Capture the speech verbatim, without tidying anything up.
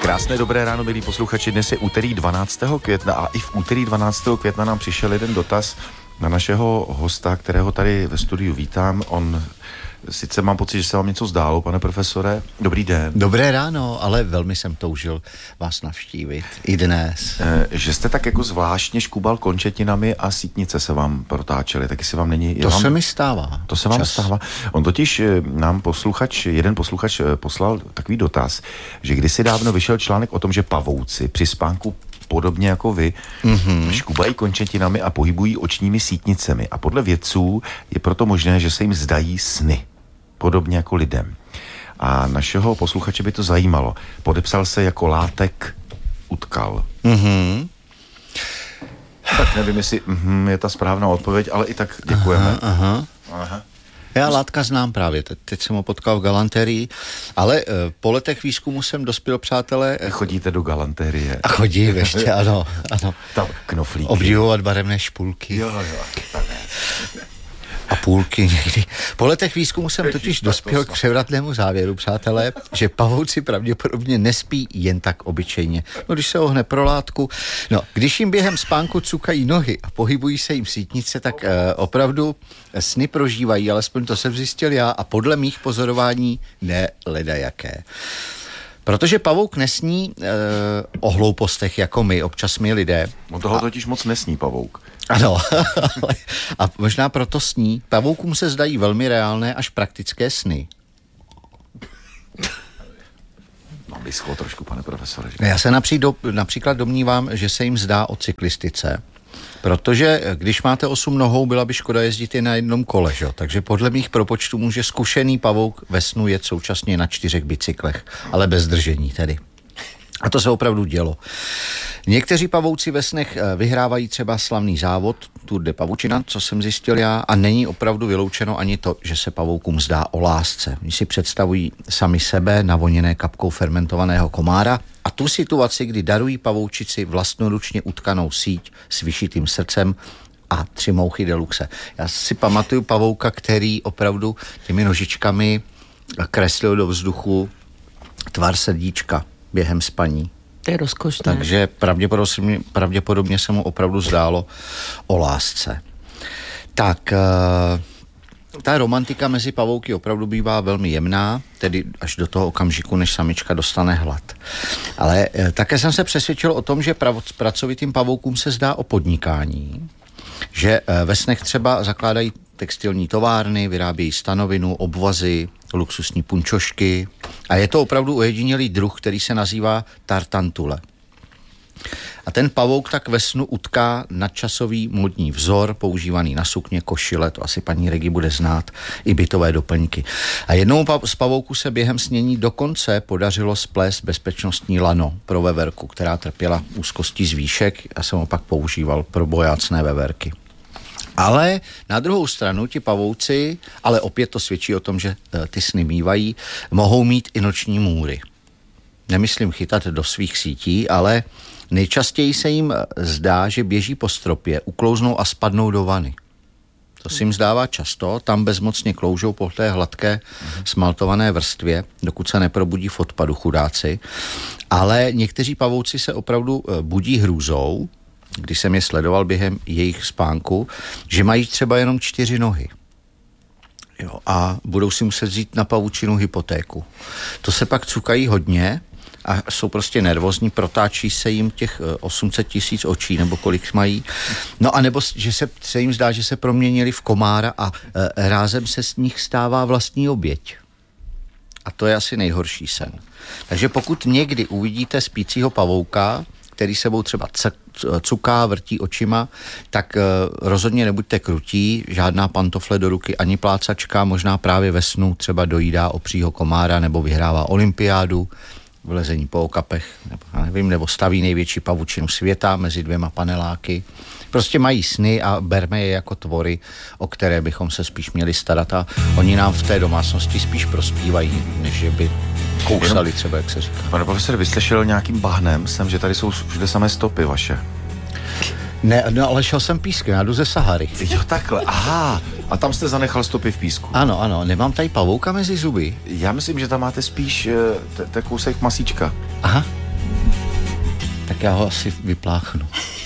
Krásné dobré ráno, milí posluchači. Dnes je úterý dvanáctého května a i v úterý dvanáctého května nám přišel jeden dotaz na našeho hosta, kterého tady ve studiu vítám. On, sice mám pocit, že se vám něco zdálo, pane profesore. Dobrý den. Dobré ráno, ale velmi jsem toužil vás navštívit i dnes. E, že jste tak jako zvláštně škubal končetinami a sítnice se vám protáčely, taky se vám není... To vám, se mi stává. To se vám Čas. stává. On totiž nám posluchač, jeden posluchač poslal takový dotaz, že kdysi dávno vyšel článek o tom, že pavouci při spánku podobně jako vy, mm-hmm. škubají končetinami a pohybují očními sítnicemi. A podle vědců je proto možné, že se jim zdají sny. Podobně jako lidem. A našeho posluchače by to zajímalo. Podepsal se jako Látek Utkal. Mm-hmm. Tak nevím, jestli mm, je ta správná odpověď, ale i tak děkujeme. Aha, aha. aha. Já Látka znám právě, teď, teď jsem ho potkal v galanterii, ale uh, po letech výzkumu jsem dospěl, přátelé... Chodíte do galanterie. A chodí ještě, ano, ano. Tam knoflíky. Obdivovat barevné špulky. Jo, jo. A půlky někdy. Po letech výzkumu jsem totiž dospěl k převratnému závěru, přátelé, že pavouci pravděpodobně nespí jen tak obyčejně. No, když se ohne pro látku, no, když jim během spánku cukají nohy a pohybují se jim sítnice, tak eh, opravdu sny prožívají, alespoň to jsem zjistil já a podle mých pozorování ne ledajaké. Protože pavouk nesní eh, o hloupostech jako my, občas my lidé. On toho a... totiž moc nesní pavouk. Ano, a možná proto sní. Pavoukům se zdají velmi reálné až praktické sny. No, vyschlo trošku, pane profesore. Já se například domnívám, že se jim zdá o cyklistice, protože když máte osm nohou, byla by škoda jezdit i na jednom kole, že? Takže podle mých propočtů může zkušený pavouk ve snu jet současně na čtyřech bicyklech, ale bez držení tedy. A to se opravdu dělo. Někteří pavouci ve snech vyhrávají třeba slavný závod Tour de Pavučina, co jsem zjistil já, a není opravdu vyloučeno ani to, že se pavoukům zdá o lásce. Oni si představují sami sebe navoněné kapkou fermentovaného komára a tu situaci, kdy darují pavoučici vlastnoručně utkanou síť s vyšitým srdcem a tři mouchy deluxe. Já si pamatuju pavouka, který opravdu těmi nožičkami kreslil do vzduchu tvar srdíčka během spaní. To je rozkošné. Takže pravděpodobně, pravděpodobně se mu opravdu zdálo o lásce. Tak, ta romantika mezi pavouky opravdu bývá velmi jemná, tedy až do toho okamžiku, než samička dostane hlad. Ale také jsem se přesvědčil o tom, že pracovitým pavoukům se zdá o podnikání, že ve snech třeba zakládají textilní továrny, vyrábějí stanovinu, obvazy, luxusní punčošky a je to opravdu ojedinělý druh, který se nazývá tartantule. A ten pavouk tak ve snu utká nadčasový módní vzor, používaný na sukně, košile, to asi paní Regi bude znát, i bytové doplňky. A jednomu z pavouků se během snění dokonce podařilo splést bezpečnostní lano pro veverku, která trpěla úzkostí z výšek. Já jsem ho pak používal pro bojácné veverky. Ale na druhou stranu ti pavouci, ale opět to svědčí o tom, že ty sny mívají, mohou mít i noční můry. Nemyslím chytat do svých sítí, ale nejčastěji se jim zdá, že běží po stropě, uklouznou a spadnou do vany. To se jim zdává často, tam bezmocně kloužou po té hladké smaltované vrstvě, dokud se neprobudí v odpadu chudáci. Ale někteří pavouci se opravdu budí hrůzou, když jsem je sledoval během jejich spánku, že mají třeba jenom čtyři nohy. Jo, a budou si muset vzít na pavučinu hypotéku. To se pak cukají hodně a jsou prostě nervózní, protáčí se jim těch osm set tisíc očí, nebo kolik mají. No a nebo že se, se jim zdá, že se proměnili v komára a e, rázem se z nich stává vlastní oběť. A to je asi nejhorší sen. Takže pokud někdy uvidíte spícího pavouka, který sebou třeba cuká, vrtí očima, tak uh, rozhodně nebuďte krutí, žádná pantofle do ruky, ani plácačka, možná právě ve snu třeba dojídá obřího komára nebo vyhrává olympiádu v lezení po okapech, nebo, já nevím, nebo staví největší pavučinu světa mezi dvěma paneláky. Prostě mají sny a berme je jako tvory, o které bychom se spíš měli starat a oni nám v té domácnosti spíš prospívají, než že by kousali třeba, jak se říká. Pane profesor, vy jste šel nějakým bahnem sem, že tady jsou všude samé stopy vaše. Ne, no, ale šel jsem pískem, já jdu ze Sahary. Jo, takhle, aha. A tam jste zanechal stopy v písku. Ano, ano, nemám tady pavouka mezi zuby. Já myslím, že tam máte spíš ten kousek masíčka. Aha. Tak já ho asi vypláchnu.